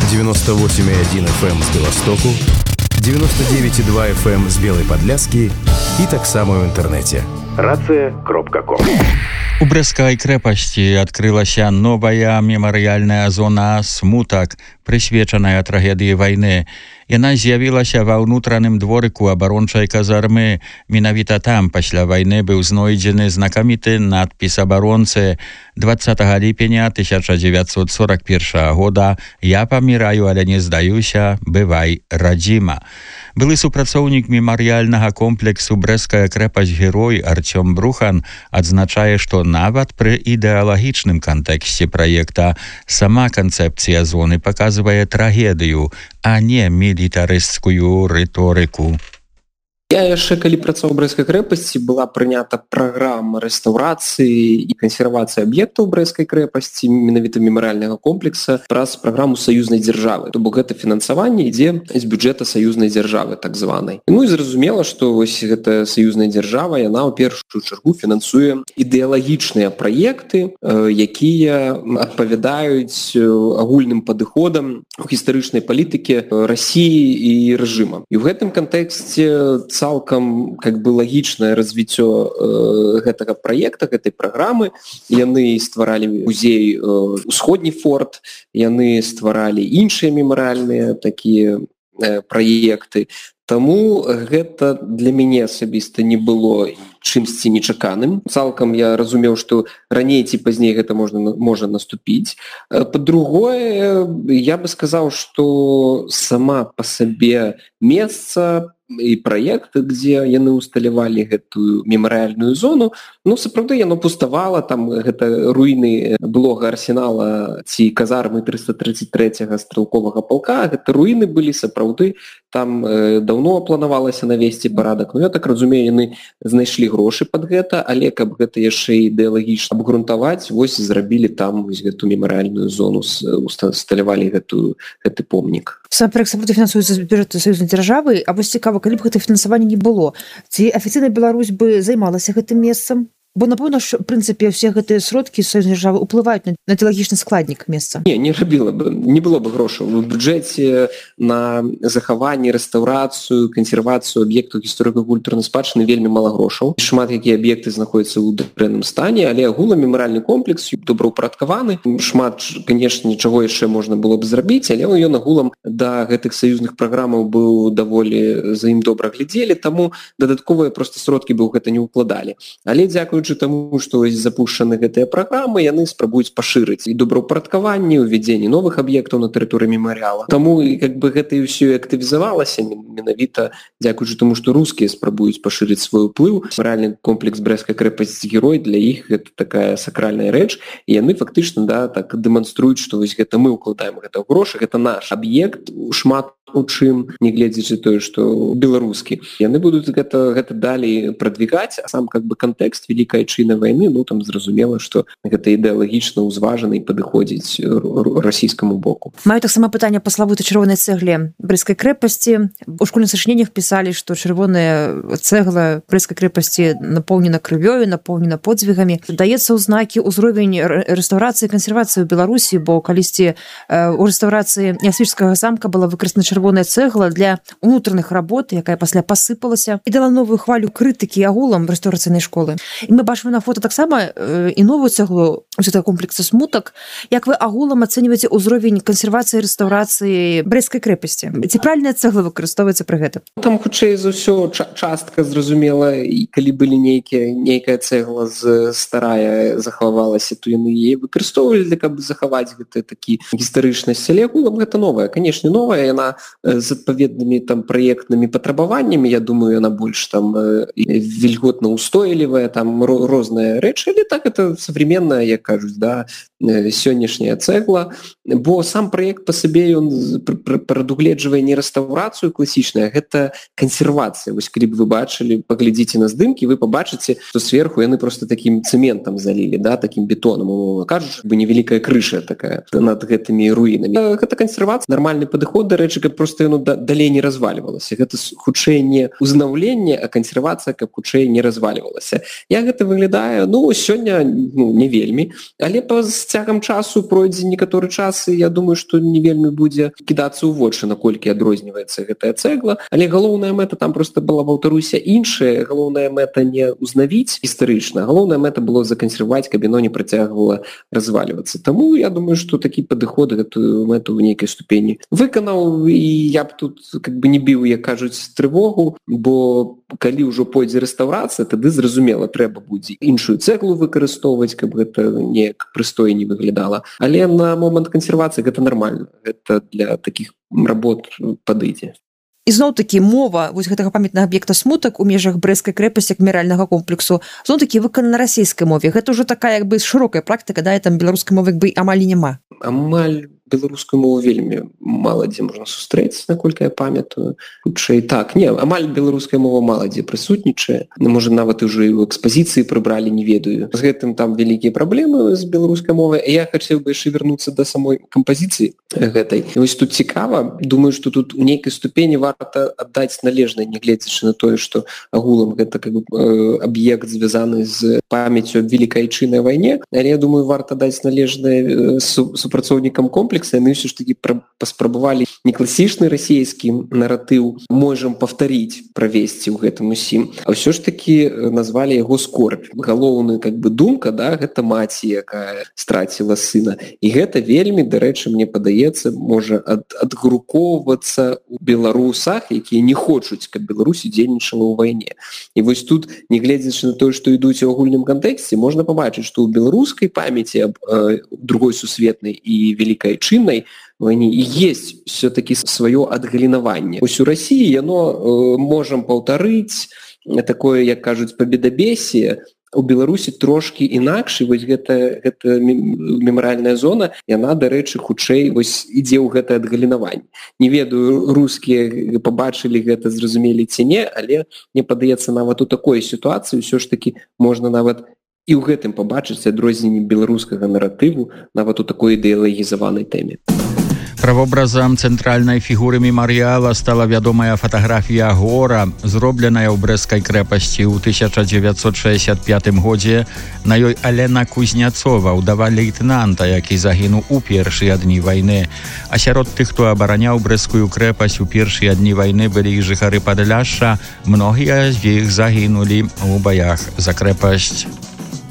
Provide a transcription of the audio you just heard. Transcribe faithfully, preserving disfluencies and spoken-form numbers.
девяносто восемь и один эф эм з Беластоку, девяносто девять и два эф эм з Белой Подляски и так само в интернете. рация кропка ком. У Брэсцкай крэпасці адкрылася новая мемарыяльная зона «Смутак», прысвечаная трагедыі вайны. Яна з'явілася ва ўнутраным дворыку абарончай казармы. Менавіта там пасля вайны быў знойдзены знакаміты надпіс абаронцы двадцатага ліпеня тысяча дзевяцьсот сорок першага года «Я паміраю, але не здаюся, бывай радзіма». Былы супрацоўнік мемарыяльнага комплексу «Брэсцкая крэпасць-герой» Артём Брухан адзначае, што нават пры ідэалагічным кантэксце праекта сама канцэпцыя зоны паказвае трагедыю, а не мілітарысцкую рыторыку. Я яшчэ, калі працаваў у Брэсцкай крэпасці, была прынята праграма рэстаўрацыі і кансервацыі аб'ектаў Брэсцкай крэпасці, менавіта мемарыяльнага комплекса, праз праграму саюзнай дзяржавы. То бок гэта фінансаванне ідзе з бюджэта саюзнай дзяржавы, так званай. Ну і зразумела, што вось гэта саюзная дзяржава, яна ў першую чаргу фінансуе ідэалагічныя праекты, якія адпавядаюць агульным падыходам у гістарычнай палітыкі Расіі і рэжыма. І ў гэтым кантэксце цалкам как бы лагічнае развіццё э, гэтага праекта, гэтай праграмы. Яны стваралі музей э, усходні форт, яны стваралі іншыя мемарыяльныя такія э, праекты. Таму гэта для мяне асабіста не было чымсьці нечаканым. Цалкам я разумеў, што раней ці пазней гэта можна, можа наступіць. Па-другое, я бы сказаў, што сама па сабе месца і праекты, дзе яны усталявалі гэтую мемарыяльную зону, ну, сапраўды, яно пуставала, там гэта руіны былога арсенала ці казармы трыста тридцать трэцяга стрэлковага палка, гэта руіны былі, сапраўды, там э, даўно планавалася навесці парадак. Ну, я так разумею, яны знайшлі грошы пад гэта, але каб гэта яшчэ ідэалагічна абгрунтаваць, вось зрабілі там вось гэту мемарыяльную зону, усталявалі гэтую, гэты помнік. Сам проект сапраўды фінансуецца з бюджэту саюзнай дзяржавы, а вось цікава, калі б гэта фінансаванне не было, ці афіцыйна Беларусь бы займалася гэтым месцам? Бо, напэўна ж, в прынцыпе, ўсе гэтыя сродкі саюзнай дзяржавы ўплываюць на, на ідэалагічны складнік месца. Не, не рабіла бы, не было бы грошаў. У бюджэце на захаванне, рэстаўрацыю, кансервацыю аб'ектаў гісторыка-культурнай спадчыны вельмі мала грошаў. Шмат якія аб'екты знаходзяцца ў дрэнным стане, але агулам мемарыяльны комплекс добраўпарадкаваны. Шмат, канешне, чаго яшчэ можна было б зрабіць, але ён агулам да гэтых саюзных праграмаў быў даволі, за ім добра глядзелі, таму дадатковыя проста сродкі бы ў гэта не ўкладалі. Але дзякуючы таму, што запушчаны гэтыя праграмы, яны спрабуюць пашырыць і добраўпарадкаванне, увядзенне новых аб'ектаў на тэрыторыі мемарыяла. Таму як бы гэта і ўсё актывізавалася менавіта дзякуючы таму, што рускія спрабуюць пашырыць свой уплыў. Мемарыяльны комплекс Брэсцкая крэпасць-герой для іх гэта такая сакральная рэч, і яны фактычна да так дэманструюць, што вось гэта мы ўкладаем гэта грошы, гэта наш аб'ект, шмат у чым, не гледзячы тое, што беларускі. Яны будуць гэта, гэта далей прадвігаць, а сам как бы кантэкст вялікай айчыннай вайны, ну там зразумела, што гэта ідэалагічна ўзважана і падыходзіць расійскаму боку. Маю таксама пытанне па славутай чырвонай цэгле Брэсцкай крэпасці. У школьных сачыненнях пісалі, што чырвоная цэгла Брэсцкай крэпасці напоўнена крывёю, напоўнена подзвігамі. Даецца ў знакі ўзровень рэстаўрацыі і кансервацыі ў Беларусі, бо калісьці у рэстаўрацыі Нясвіжскага замка была выкарыстана чырвоная цэгла для унутраных работ, якая пасля пасыпалася і дала новую хвалю крытыкі агулам рэстаўрацыйнай школы. І мы бачым на фото таксама э, і новую цэглу з гэтага комплексу «Смутак». Як вы агулам ацэньваеце ўзровень кансервацыі і рэстаўрацыі Брэсцкай крэпасці? Ці правільная цэгла выкарыстоўваецца пры гэтым? Там, хутчэй за ўсё, частка зразумела, і калі былі нейкія, нейкая цэгла з старая захавалася, то яны яе выкарыстоўвалі, для каб захаваць гэты такі гістарычнасць. Але агулам гэта новая. Канешне, новая, яна з адпаведнымі там праектнымі патрабаваннямі, я думаю, яна больш там вільготна устойлівая, там розныя рэчы, але так это современная, як кажуць, да, сённяшняя цэгла, бо сам праект па сабе ён прадугледжвае не рэстаўрацыю класічная, гэта кансервацыя. Вось калі б вы бачылі, паглядзіце на здымкі, вы пабачыце, што сверху яны просто такім цэментам залілі, да, такім бетонам, умоўна кажучы, бы невялікая крыша такая над гэтымі руінамі. Гэта кансервацыя, нармальны падыход да рэчы, каб просто яно далей не развальвалася. Гэта хутчэй не узнаўленне, а кансервацыя, каб хутчэй не развальвалася. Як гэта выглядае? Ну, сёння ну, не вельмі, але па з цягам часу пройдзе некаторы час, і я думаю, што не вельмі будзе кідацца ў вочы, наколькі адрозніваецца гэтая цэгла, але галоўная мэта там просто была, паўтаруся, іншая. Галоўная мэта не узнавіць гістарычна, галоўная мэта было закансерваваць, каб яно не працягвала развальвацца. Таму я думаю, што такі падыход гэтую мэту ў нейкай ступені выканаў, і я б тут как бы не біў, як кажуць, трывогу, бо калі ўжо пойдзе рэстаўрацыя, тады зразумела, трэба будзе іншую цэглу выкарыстоўваць, каб гэта неяк прыстойней выглядала. Але на момант кансервацыі гэта нармальна. Гэта для такіх работ падыдзе. І зноў-такі мова вось гэтага памятнага аб'екта смутак у межах брэсцкай крэпасці як мемарыяльнага комплексу зноў-такі выканана на расійскай мове. Гэта ўжо такая як бы шырокая практыка, да, і там беларускай мовы як бы амаль і няма. Амаль беларускую мову вельмі мала дзе можна сустрэць, наколькі я памятаю. Хутчэй так, не, амаль беларуская мова мала дзе прысутнічае. Можа, нават ўжо і ў экспазіцыі прыбралі, не ведаю. З гэтым там вялікія праблемы з беларускай мовай. Я хацеў бы яшчэ вярнуцца да самой кампазіцыі гэтай. І вось тут цікава, думаю, што тут у нейкай ступені варта аддаць належнае, нягледзячы на тое, што агулам гэта как бы аб'ект звязаны з памяццю аб Велікай Айчыннай вайне, але я думаю, варта даць належнае супрацоўнікам комплекса. Яны ўсё ж такі паспрабавалі не класічны расійскі наратыў можам паўтарыць, правесці ў гэтым усім, а ўсё ж такі назвалі яго скорбь. Галоўная как бы думка, да, гэта маці, якая страціла сына. І гэта вельмі, дарэчы, мне падаецца, можа ад, адгрукоўвацца ў беларусах, якія не хочуць, каб Беларусь удзельнічала ў вайне. І вось тут, нягледзячы на тое, што ідуць у агульным кантэксце, можна пабачыць, што ў беларускай памяці аб э, другой сусветнай і Велікай Айчыннай вайне і есть все-таки сваё адгалінаванне. Вось у Расіі яно э, можам паўтарыць такое, як кажуць, пабедабесие. У Беларусі трошкі інакш, і вось гэта, гэта мемарыяльная зона, яна, дарэчы, хутчэй вось ідзе ў гэтае адгалінаванне. Не ведаю, рускія пабачылі гэта, зразумелі ці не, але мне падаецца, нават у такой сітуацыі ўсё ж такі можна нават і ў гэтым пабачыць адрозненне беларускага наратыву нават у такой ідэалагізаванай тэме. Правобразам цэнтральнай фігуры мемарыяла стала вядомая фатаграфія гора, зробленая ў брэсцкай крэпасці ў тысяча дзевяцьсот шэсцьдзясят пятым годзе. На ёй Алена Кузняцова, ўдава лейтенанта, які загінуў у першыя дні вайны. А сярод тых, хто абараняў брэсцкую крэпасць у першыя дні вайны, былі і жыхары Падляшша. Многія з іх загінулі ў баях за крэпасць.